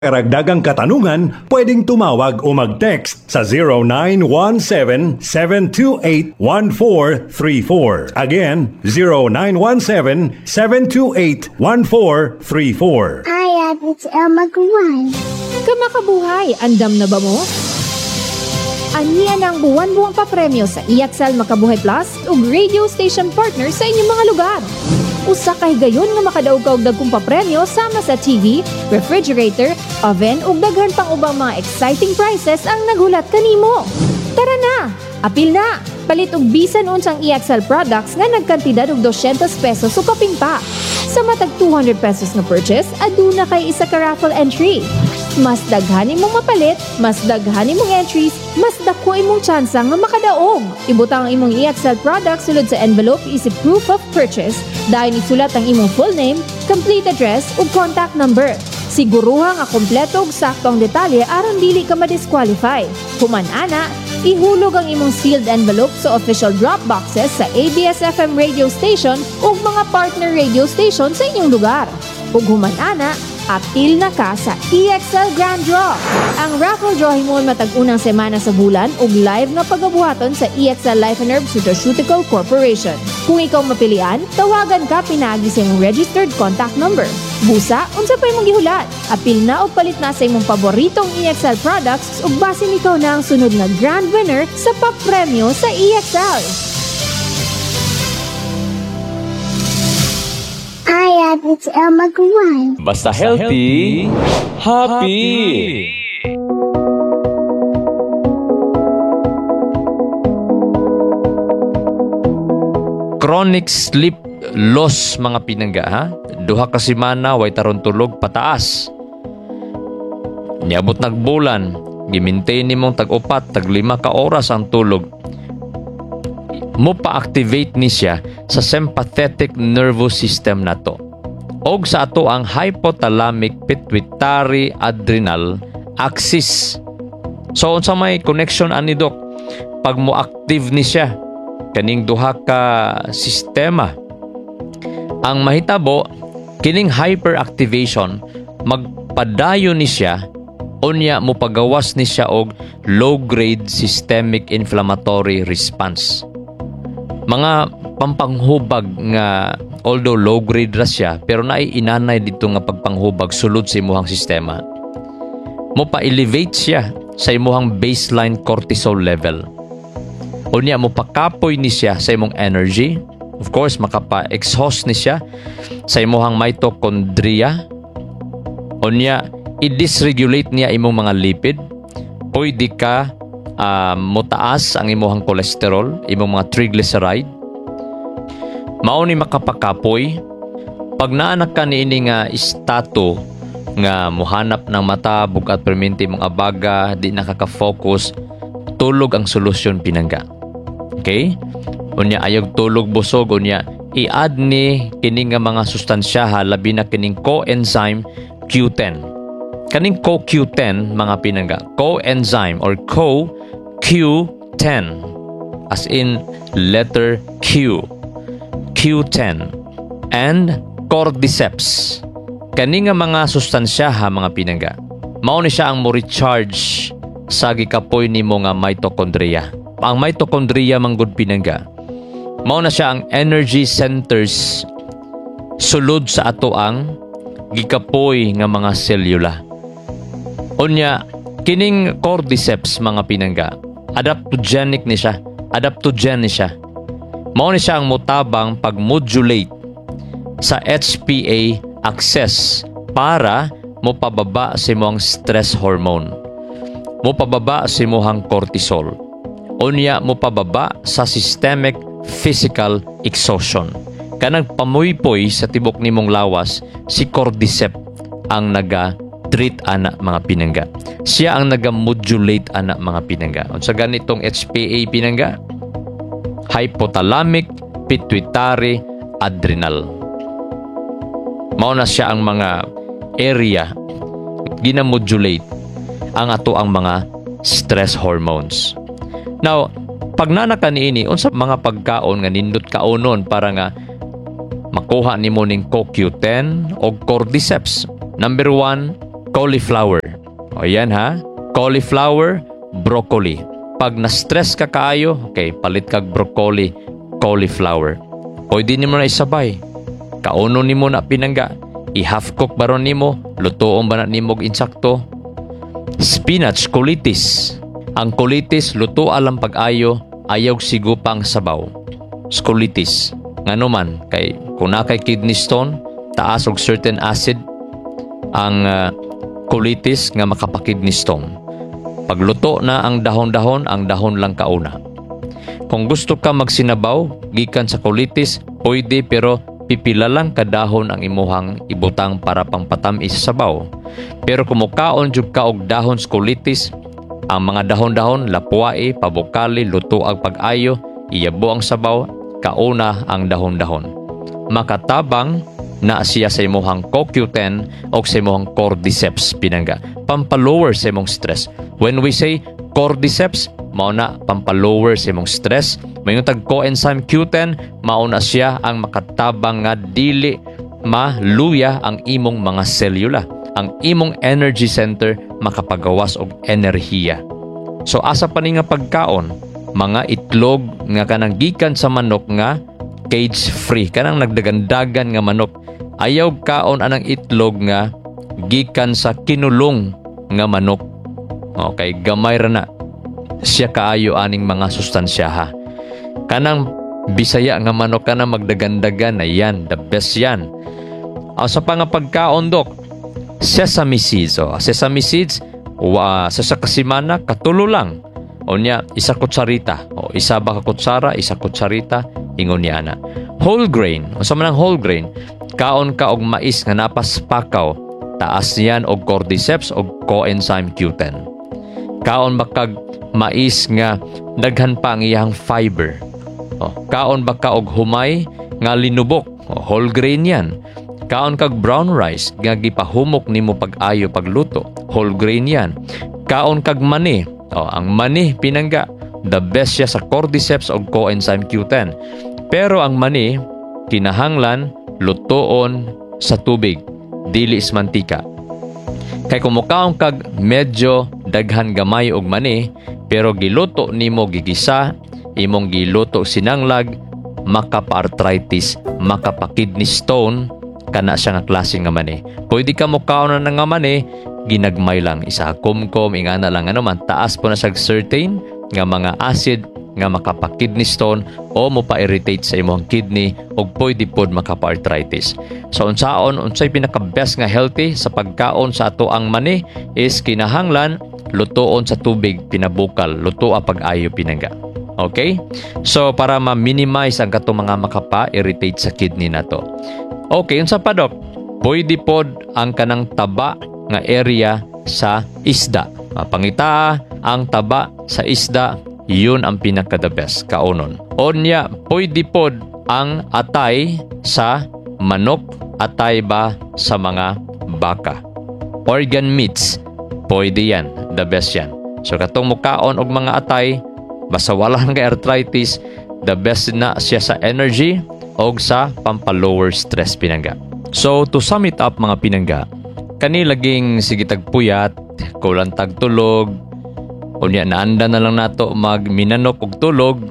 Karagdagang katanungan, pwedeng tumawag o mag-text sa 0917-728-1434. Again, 0917-728-1434. Hi, it's Elma Guan. Kamakabuhay, andam na ba mo? Aniya ng buwan-buwang papremyo sa EXL Makabuhay Plus ug radio station partner sa inyong mga lugar. Usa kay gayon nga makadaog ka og dagkong papremyo sama sa TV, refrigerator, oven ug daghan pang ubang mga exciting prizes ang naghulat kanimo. Tara na! Apil na! Palit og bisan unsang EXL products nga nagkantidad og 200 pesos o kaping pa. Sa matag 200 pesos na purchase, aduna kay isa ka raffle entry. Mas daghan imong mapalit, mas daghan imong entries, mas dako imong tsansa nga makadaog. Ibutang ang imong EXL product sulod sa envelope isip proof of purchase. Dahil isulat ang imong full name, complete address ug contact number. Siguruha nga kompleto ug sakto ang detalye aron dili ka ma-disqualify. Human ana, ihulog ang imong sealed envelope sa official drop boxes sa ABS-FM radio station ug mga partner radio station sa inyong lugar. Ug human ana, apil na ka sa EXL Grand Draw. Ang raffle draw himon matag unang semana sa bulan ug live nga pagabuhaton sa EXL Life and Herb Nutraceutical Corporation. Kung ikaw mapilian, tawagan ka pinaagi sa imong registered contact number. Busa, unsa pa imong gihulat? Apil na o palit na sa imong paboritong EXL products ug basin ikaw na ang sunod na grand winner sa papremyo sa EXL. Hi, it's Elma Guan. Basta healthy, happy! Chronic sleep loss mga pinangga ha? Duha ka semana way taron tulog pataas. Niabot nagbulan, gimintain nimong tag-upat, tag-5 ka oras ang tulog. Mo pa-activate ni siya sa sympathetic nervous system nato. Og sa ato ang hypothalamic pituitary adrenal axis. So unsa may connection ani dok? Pag mo active ni siya kaning duha ka sistema, ang mahitabo kining hyperactivation magpadayon ni siya unya mo pagawas ni siya og low grade systemic inflammatory response. Mga pampanghubag nga although low grade ra siya pero naay inanay dito nga pagpanghubag sulod sa imuhang sistema. Mo pa-elevate siya sa imuhang baseline cortisol level. Unya mo pakapoy ni siya sa imong energy. Of course makapa-exhaust ni siya sa imuhang mitochondria. Unya i-dysregulate niya imong mga lipid. Pwede ka mutaas ang imuhang cholesterol, imong mga triglyceride. Mao ni makapakapoy pag naanak ka niini nga stato nga muhanap ng mata bugat perminti mong abaga, di nakaka-focus, tulog ang solusyon pinangga. Okay? Unya ayog tulog busog, unya i-add ni kini nga mga sustansyaha labi na kining coenzyme Q10. Kaning CoQ10 mga pinangga, coenzyme or CoQ10 as in letter Q, Q10 and cordyceps. Kani nga mga sustansyaha mga pinangga, mao ni siya ang mo recharge sa gikapoy nimo nga mitochondria. Ang mitochondria manggod pinangga, mao na siya ang energy centers sulod sa ato ang gikapoy nga mga selula. Unya, kining cordyceps mga pinangga, adaptogenic ni siya. Adaptogen ni siya. Mao ni siya ang motabang pag-modulate sa HPA axis para mo pababa sa imong stress hormone. Mo pababa sa imong cortisol. Unya mo pababa sa systemic physical exhaustion. Kanang pamuypoy sa tibok nimong lawas, si cordyceps ang treat ana mga pinangga. Siya ang naga-modulate ana mga pinangga. Unsa ganitong HPA pinangga? Hypothalamic pituitary adrenal. Mao na siya ang mga area gina-modulate ang ato ang mga stress hormones. Now, pag nanaka niini unsa mga pagkaon nga nindot kaonon para nga makuha nimo ning CoQ10 o cordyceps. Number 1, cauliflower. O yan ha, cauliflower, broccoli. Pag na-stress ka kaayo, okay, palit kag broccoli, cauliflower. Pwede nimo na isabay. Kauno nimo na pinangga, i-half cook baron nimo, lutoon ba na nimo og insakto. Spinach, colitis. Ang colitis, luto alang pag-ayo, ayaw sigupang sabaw. Colitis. Ngano man, kay kung na kay kidney stone, taas og certain acid ang colitis nga makapakidney stone. Pagluto na ang dahon-dahon, ang dahon lang kauna. Kung gusto ka magsinabaw, gikan sa colitis, pwede pero pipila lang kadahon ang imuhang ibutang para pangpatamis sa sabaw. Pero kung mukaon jud ka og dahon sa colitis, ang mga dahon-dahon, lapuai, pabukali, luto ang pag-ayo, iyabo ang sabaw, kauna ang dahon-dahon. Makatabang na siya sa imuhang CoQ10 o sa imuhang cordyceps pinangga. Pampalower sa imong stress. When we say cordyceps, mauna pampalower sa imong stress. Mayroon tag coenzyme Q10, mauna siya ang makatabang nga dili maluya ang imong mga selula. Ang imong energy center makapagawas og enerhiya. So asa pa ni nga pagkaon, mga itlog nga kanang gikan sa manok nga cage free, kanang nagdagandagan nga manok. Ayaw kaon anang itlog nga gikan sa kinulong nga manok. Okay, gamay ra na siya kaayo aning mga sustansya ha. Kanang Bisaya nga manok ka na magdagandagan na yan, the best yan. Sa pangapagkaon, Dok, sesame seeds. Sesame seeds, sa kasimana, katulo lang. O niya, isa kutsarita. O isa ba kutsara, isa kutsarita, ingon niya na. Whole grain, o sa manang whole grain, kaon ka og mais nga napas pakaw, taas niyan og cordyceps og coenzyme Q10. Kaon bakag mais nga daghan pa ang iyang fiber. Kaon baka og humay nga linubok, whole grain yan. Kaon kag brown rice nga gipahumok nimo pag-ayo pagluto, whole grain yan. Kaon kag mani, ang mani pinangga, the best siya sa cordyceps og coenzyme Q10. Pero ang mani kinahanglan lutoon sa tubig, dili is mantika. Kay kung mukaon kag medyo daghan gamay og mani, pero giluto nimo gigisa, imong giluto sinanglag, makapa-arthritis, makapa-kidney stone, kana siya nga klase nga mani. Pwede ka mukaon na nga mani, ginagmay lang, isa kumkom, ingana lang, ano man, taas po na siya certain nga mga acid, nga makapa-kidney stone o mupa-irritate sa imong kidney o pwede pod makapa-arthritis. So unsaon unsay pinaka-best nga healthy sa pagkaon sa ato ang mani is kinahanglan lutoon sa tubig pinabukal, luto pag-ayo pinangga. Okay? So para ma-minimize ang katong mga makapa-irritate sa kidney nato. Okay, unsa pa, Dok? Pwede pod ang kanang taba nga area sa isda. Pangita ang taba sa isda, yun ang pinaka-the best, kaunon. Onya, pwede pod ang atay sa manok, atay ba sa mga baka. Organ meats, pwede yan, the best yan. So katong mukaon og mga atay, basta wala nga arthritis, the best na siya sa energy o sa pampalower stress pinangga. So to sum it up mga pinangga, kani laging sige tagpuyat, kulang tagtulog, unya naanda na lang nato magminanok og tulog,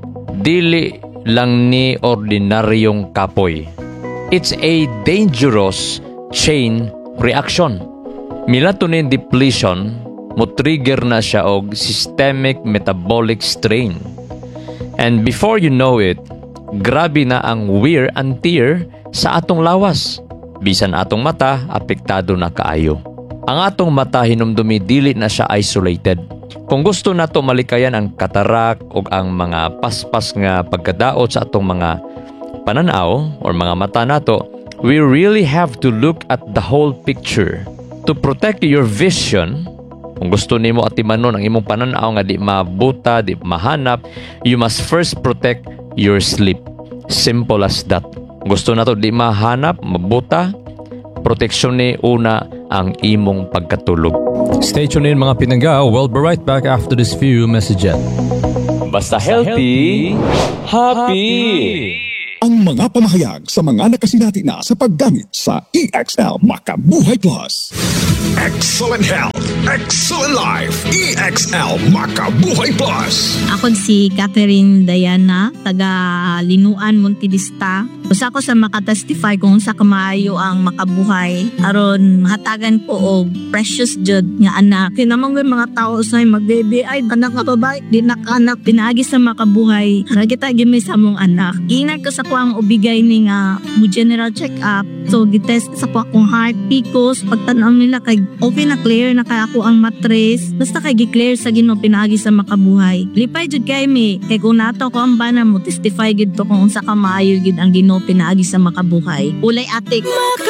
dili lang ni ordinaryong kapoy. It's a dangerous chain reaction. Melatonin depletion mo trigger na siya og systemic metabolic strain. And before you know it, grabe na ang wear and tear sa atong lawas. Bisan atong mata, apektado na kaayo. Ang atong mata hinumdumi dili na siya isolated. Kung gusto nato malikayan ang katarak o ang mga paspas nga pagkadaot sa atong mga pananaw or mga mata nato, we really have to look at the whole picture. To protect your vision, kung gusto nimo atimanon ang imong pananaw nga di mabuta, di mahanap, you must first protect your sleep. Simple as that. Gusto nato di mahanap, mabuta, proteksyon ni una ang imong pagkatulog. Stay tuned in mga pinangga. We'll be right back after this few messages. Basta healthy, happy! ang mga pamahayag sa mga nakasinati na sa paggamit sa EXL Makabuhay Plus. Excellent health, excellent life, EXL Makabuhay Plus. Ako si Catherine Diana, taga Linuan, Montedista. Usa ko sa makatestify kung sa kamaayo ang makabuhay. Aron hatagan ko og precious jud nga anak. Kinamang mga tao sa magbebe ay anak nga babae, di nakanak pinaagi sa makabuhay. Ra kita gimi sa mong anak. Ingat ko sa kuang ubigay ni nga mo general check up. So gitest sa ko akong heart, picos, pagtan-aw nila kay okay na clear na kay ako ang matres. Basta kay gi-clear sa Ginoo pinaagi sa makabuhay. Lipay jud kay mi kay kung nato ko ang bana mo testify gid to kung unsa ka maayo gid ang Ginoo pinaagi sa makabuhay. Ulay atik.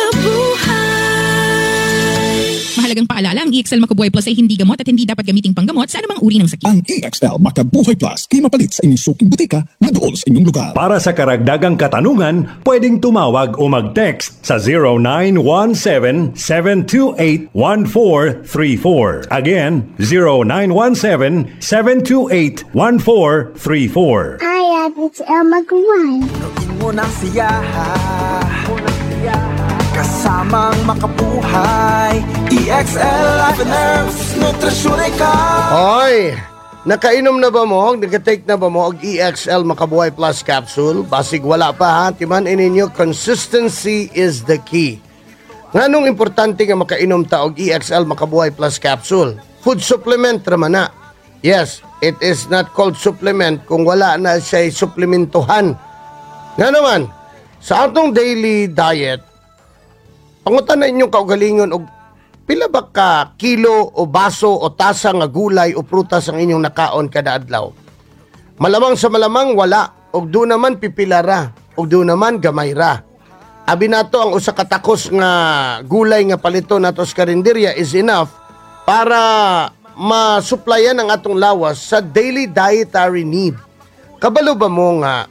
Mahalagang paalala, ang EXL Makabuhay Plus ay hindi gamot at hindi dapat gamiting panggamot sa anumang uri ng sakit. Ang EXL Makabuhay Plus kay mapalit sa inyong suking butika na dool sa inyong lugar. Para sa karagdagang katanungan, pwedeng tumawag o mag-text sa 0917-728-1434. Again, 0917-728-1434. Hi, FHL Maguire. Unang siyaha kasamang makabuhay. EXL Life and Herbs Nutrasyon ikaw. Hoy! Nakainom na ba mo? Nag-take na ba mo og EXL Makabuhay Plus capsule? Basig wala pa ha. Timan ininyo, consistency is the key. Nganong importante nga makainom ta og EXL Makabuhay Plus capsule? Food supplement raman na. Yes, it is not called supplement kung wala na siya suplementuhan. Nga naman, sa atong daily diet, pangutan na inyong kaugalingon og pila ba ka kilo o baso o tasa nga gulay o prutas ang inyong nakaon kada adlaw? Malamang sa malamang wala, og do naman pipilara, og do naman gamay ra. Abi nato ang usa ka takos nga gulay nga palito nato sa karinderya is enough para masuplayan ang atong lawas sa daily dietary need. Kabalo ba mo nga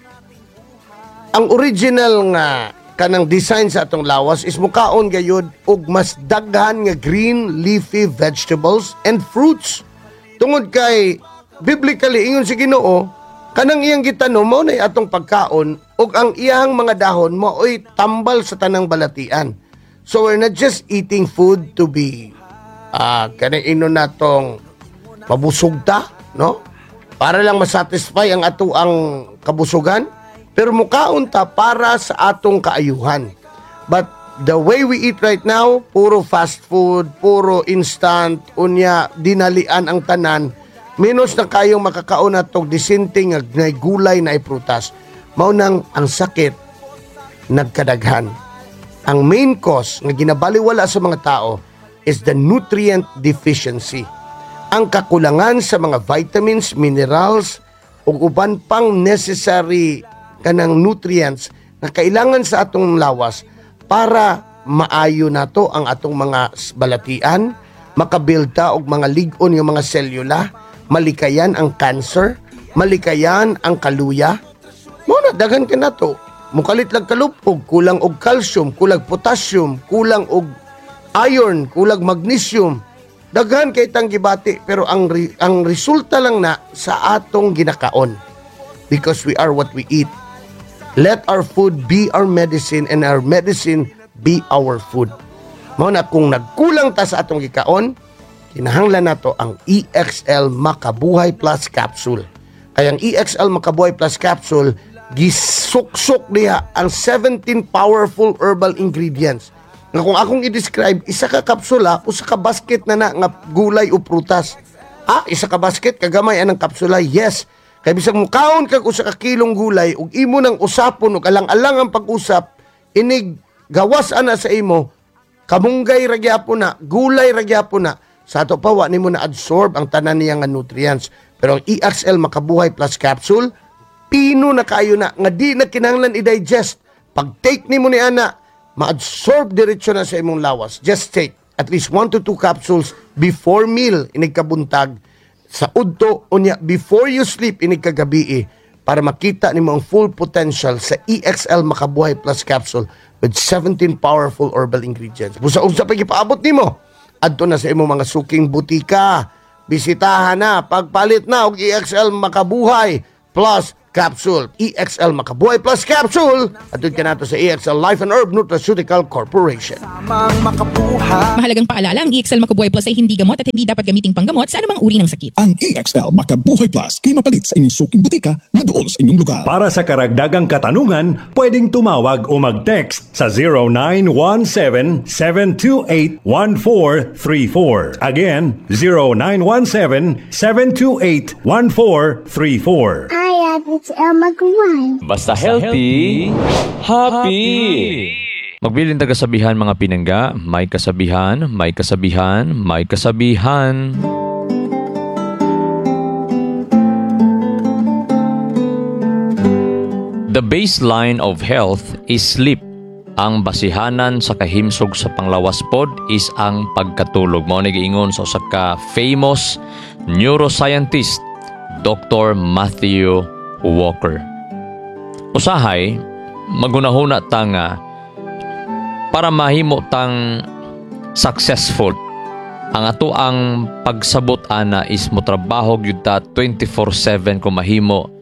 ang original nga kanang design sa atong lawas is mukaon gayud og mas daghan nga green leafy vegetables and fruits. Tungod kay biblically ingon si Ginoo, kanang iyang gitanom mao nay atong pagkaon ug ang iyang mga dahon mao'y tambal sa tanang balatian. So we're not just eating food to be kanang inon natong mabusog ta, no? Para lang masatisfy ang ato ang kabusugan. Pero mukaon ta para sa atong kaayuhan. But the way we eat right now, puro fast food, puro instant, unya dinalian ang tanan, minus na kayong makakaon atong disinting na gulay na prutas. Mao nang ang sakit nagkadaghan. Ang main cause nga ginabaliwala sa mga tao is the nutrient deficiency. Ang kakulangan sa mga vitamins, minerals, ug uban pang necessary kanang nutrients na kailangan sa atong lawas para maayo nato ang atong mga balatian, makabuild ta og mga lig-on nga mga selula, malikayan ang cancer, malikayan ang kaluya. Mo na daghan ka nato. Mukalit lang kalupog, kulang og calcium, kulang potassium, kulang og iron, kulang magnesium. Daghan kay tang gibati pero ang resulta lang na sa atong ginakaon. Because we are what we eat. Let our food be our medicine and our medicine be our food. Mao na kung nagkulang ta sa atong gikaon, kinahanglan nato ang EXL Makabuhay Plus capsule. Kaya ang EXL Makabuhay Plus capsule gisuksok diha ang 17 powerful herbal ingredients. Nga kung akong i-describe, isa ka kapsula, usa ka basket na nga gulay o prutas. Isa ka basket, kagamay anang kapsula, yes. Kaya bisag mukaon kag usa ka kilong gulay ug imo nang usapon ug alang-alang ang pag-usap, inig gawas ana sa imo, kamunggay ra gyapon na, gulay ra gyapon na. Sa ato pa wa nimo na absorb ang tanan niya nga nutrients. Pero ang EXL Makabuhay Plus capsule, pino na kayo na nga di na kinahanglan i-digest. Pag take nimo ni ana, ma-absorb diretso na sa imong lawas. Just take at least 1 to 2 capsules before meal inig kabuntag. Sa udto unya before you sleep inig kagabi para makita nimo ang full potential sa EXL Makabuhay Plus capsule with 17 powerful herbal ingredients. Busa-usa pa gipaabot nimo adto na sa imong mga suking butika. Bisitahan na, pagpalit na og EXL Makabuhay Plus Capsule. EXL Makabuhay Plus Capsule. Atun ka nato sa EXL Life and Herb Nutraceutical Corporation. Kasamang makabuhay. Mahalagang paalala, ang EXL Makabuhay Plus ay hindi gamot at hindi dapat gamiting panggamot sa anumang uri ng sakit. Ang EXL Makabuhay Plus kay mapalit sa inyong suking butika na doon sa inyong lugar. Para sa karagdagang katanungan, pwedeng tumawag o mag-text sa 0917-728-1434. Again, 0917-728-1434. Hi, it's Elma Gawai. Basta healthy, happy! Magbilin tagasabihan mga pinangga, may kasabihan, may kasabihan, may kasabihan. The baseline of health is sleep. Ang basihanan sa kahimsog sa panglawas pod is ang pagkatulog. Mao ni giingon sa usa ka famous neuroscientist, Dr. Matthew Walker. Usahay, magunahuna ta nga para mahimo tang successful ang ato ang pagsabot ana is motrabaho gyud ta 24/7 kung mahimo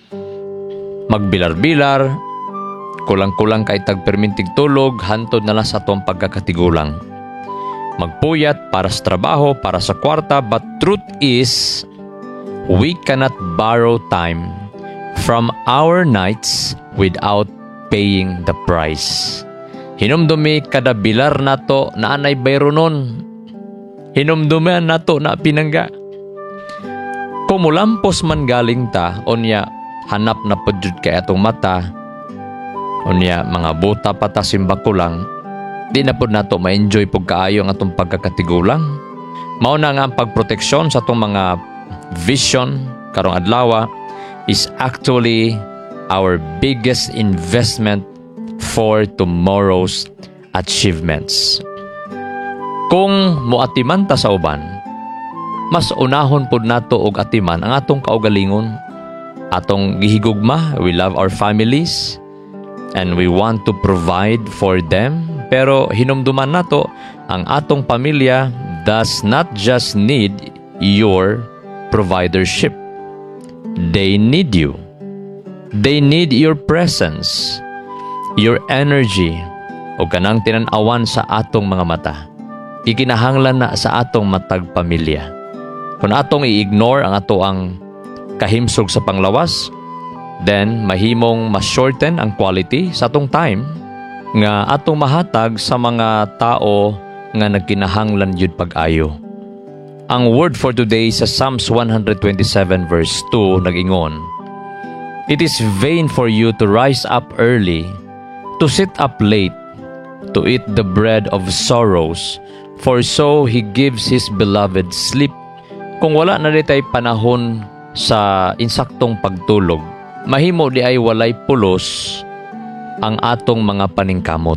magbilar-bilar, kulang-kulang kay tagpermintig tulog, hantod na lang sa atong pagkakatigulang. Magpuyat para sa trabaho, para sa kwarta, but truth is, we cannot borrow time from our nights without paying the price. Hinumdumi kada bilar nato na anay bayronon. Hinumdumi nato na pinangga. Kumulampos man galing ta, onya, hanap na pudjud kay atong mata, unya mga buta pata simbako lang, di na pud nato ma-enjoy pug kaayo ang atong pagkakatigulang. Mao na nga ang pagproteksyon sa atong mga vision karong adlaw is actually our biggest investment for tomorrow's achievements. Kung moatiman ta sa uban, mas unahon pud nato og atiman ang atong kaugalingon, atong gihigugma. We love our families and we want to provide for them, pero hinumduman nato ang atong pamilya does not just need your providership. They need you. They need your presence, your energy, o kanang tinan-awan sa atong mga mata. Ikinahanglan na sa atong matag pamilya. Kung atong i-ignore ang ato ang kahimsog sa panglawas, then mahimong ma-shorten ang quality sa atong time nga atong mahatag sa mga tao nga nagkinahanglan yun pag-ayo. Ang word for today sa Psalms 127 verse 2 nag-ingon, "It is vain for you to rise up early, to sit up late, to eat the bread of sorrows, for so he gives his beloved sleep." Kung wala na ditay panahon sa insaktong pagtulog, mahimo di ay walay pulos ang atong mga paningkamot.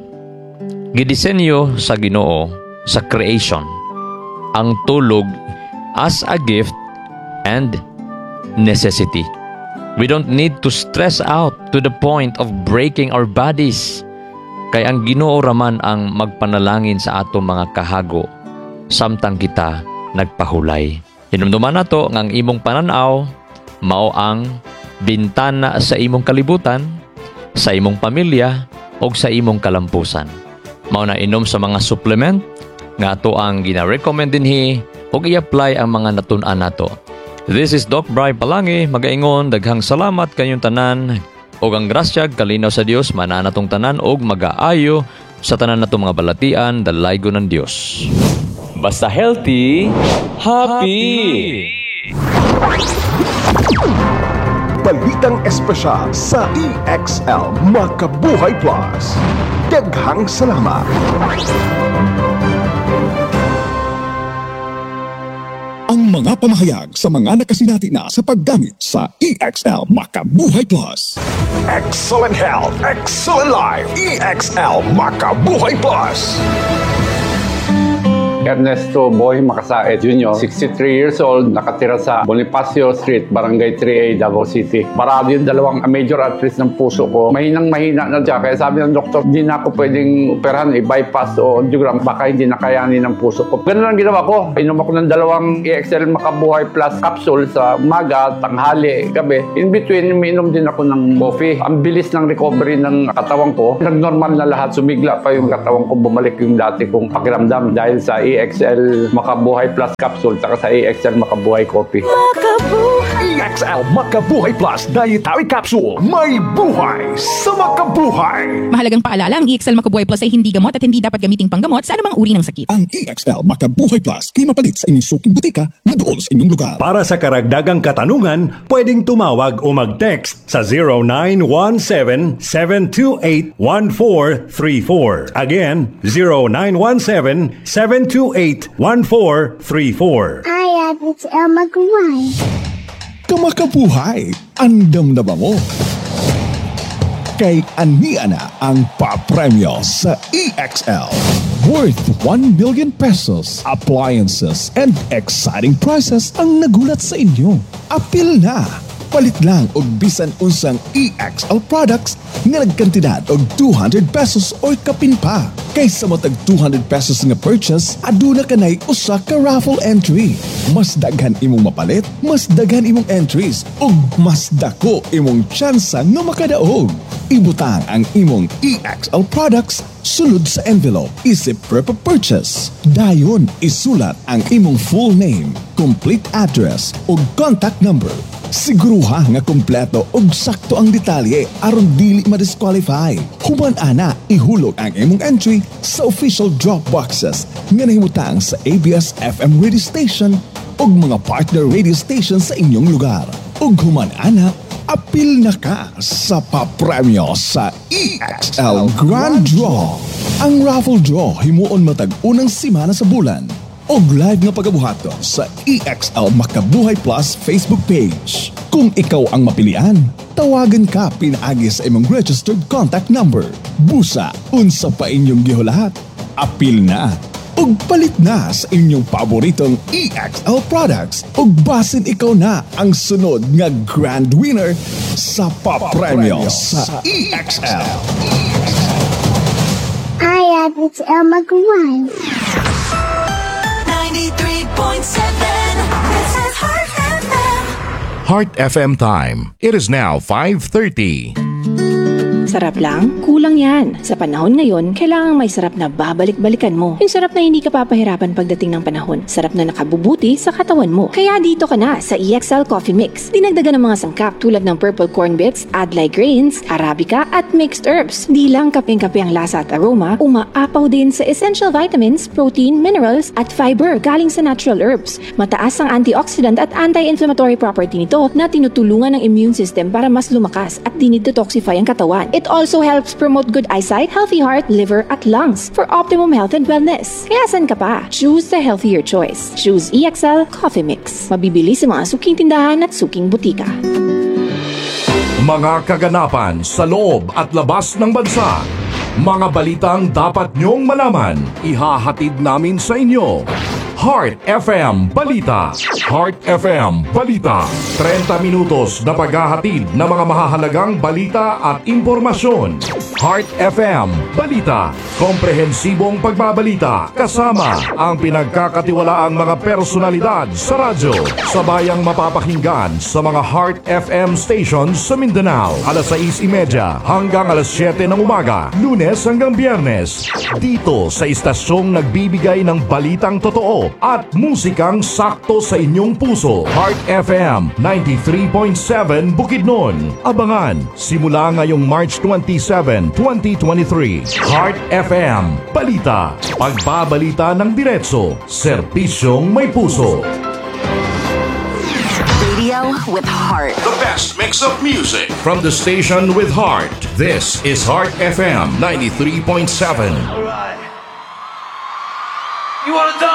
Gidisenyo sa Ginoo sa creation ang tulog as a gift and necessity. We don't need to stress out to the point of breaking our bodies. Kay ang Ginoo raman ang magpanalangin sa atong mga kahago samtang kita nagpahulay. Hinumduman nato nga ang imong pananaw mao ang bintana sa imong kalibutan, sa imong pamilya o sa imong kalampusan. Mao na inom sa mga supplement nga ato ang gina-recommend dinhi ug i-apply ang mga natun-an nato. This is Doc Bry Palangi, magaingon daghang salamat kayong tanan ug ang grasya kalinaw sa Dios manana tong tanan ug magaayo sa tanan natong mga balatian dalaygo ng Dios. Basta healthy, happy! Balitang espesyal sa EXL Makabuhay Plus. Daghang salamat! Ang mga pamahayag sa mga nakasinati na sa paggamit sa EXL Makabuhay Plus. Excellent health, excellent life. EXL Makabuhay Plus. Ernesto Boy Makasaet Jr., 63 years old, nakatira sa Bonifacio Street, Barangay 3A, Davao City. Marami yung dalawang major arteries ng puso ko. Mahina na siya. Kaya sabi ng doktor, hindi na ako pwedeng operahan, i-bypass o angiogram. Baka hindi nakayanin ng puso ko. Ganun ang ginawa ko. Inom ako ng dalawang EXL Makabuhay Plus capsule sa umaga, tanghali, gabi. In between, umiinom din ako ng coffee. Ang bilis ng recovery ng katawan ko. Nag-normal na lahat. Sumigla pa yung katawan ko. Bumalik yung dati kong pakiramdam dahil sa EXL Makabuhay Plus capsule saka sa EXL Makabuhay Coffee. EXL Makabuhay Plus Dietary Capsule. May buhay sa makabuhay. Mahalagang paalala, ang EXL Makabuhay Plus ay hindi gamot at hindi dapat gamiting panggamot sa anumang uri ng sakit. Ang EXL Makabuhay Plus ay mapalit sa inyong suking butika na doon sa inyong lugar. Para sa karagdagang katanungan, pwedeng tumawag o mag-text sa 0917-728-1434. Again, 0917-728-1434. Hi, it's El Maguay. Kamakabuhay, andam na ba mo? Kay ania na ang papremyo sa EXL. Worth 1 million pesos, appliances, and exciting prizes ang nagulat sa inyo. Apil na! Palit lang og bisan unsang EXL products nga nagkantidad og 200 pesos or kapin pa. Kaysa matag 200 pesos nga purchase, aduna kanay usa ka raffle entry. Mas daghan imong mapalit, mas daghan imong entries, ug mas dako imong tsansa nga makadaog. Ibutang ang imong EXL products sulod sa envelope isip per purchase. Dayon isulat ang imong full name, complete address ug contact number. Siguruha nga kompleto ug sakto ang detalye aron dili ma-disqualify. Human ana ihulog ang imong entry sa official drop boxes nga nahimutang sa ABS-FM radio station ug mga partner radio station sa inyong lugar. Ug human ana apil na ka sa papremyo sa EXL Grand Draw. Ang raffle draw himuon matag unang simana sa bulan. Og live nga pagabuhato sa EXL Makabuhay Plus Facebook page. Kung ikaw ang mapilian, tawagan ka pinaagi sa imong registered contact number. Busa, unsa pa inyong gihulahat. Apil na. Og palit na sa inyong paboritong EXL products. Og basin ikaw na ang sunod nga grand winner sa papremyo sa EXL. Hi, it's El Maguay. 93.7. This is Heart FM. Heart FM time. It is now 5:30. Sarap lang? Kulang yan. Sa panahon ngayon, kailangan may sarap na babalik-balikan mo. Yung sarap na hindi ka papahirapan pagdating ng panahon. Sarap na nakabubuti sa katawan mo. Kaya dito ka na sa EXL Coffee Mix. Dinagdagan ng mga sangkap tulad ng purple corn bits, adlai grains, arabica at mixed herbs. Di lang kapeng-kape ang lasa at aroma, umaapaw din sa essential vitamins, protein, minerals at fiber galing sa natural herbs. Mataas ang antioxidant at anti-inflammatory property nito na tinutulungan ng immune system para mas lumakas at dinidetoxify ang katawan. It also helps promote good eyesight, healthy heart, liver, at lungs for optimum health and wellness. Kaya saan ka pa? Choose the healthier choice. Choose EXL Coffee Mix. Mabibili sa mga suking tindahan at suking butika. Mga kaganapan sa loob at labas ng bansa. Mga balitang dapat nyong malaman. Ihahatid namin sa inyo. Heart FM Balita. Heart FM Balita. 30 minutos na paghahatid ng mga mahahalagang balita at impormasyon. Heart FM Balita. Komprehensibong pagbabalita kasama ang pinagkakatiwalaang mga personalidad sa radyo. Sabayang mapapakinggan sa mga Heart FM stations sa Mindanao. Alas 6:30 hanggang alas 7 ng umaga. Lunes hanggang Biyernes. Dito sa istasyong nagbibigay ng balitang totoo at musikang sakto sa inyong puso. Heart FM 93.7 Bukidnon. Abangan simula ngayong March 27, 2023. Heart FM Balita. Pagbabalita ng diretso, serbisyong may puso. Radio with heart. The best mix of music from the station with heart. This is Heart FM 93.7. You wanna die?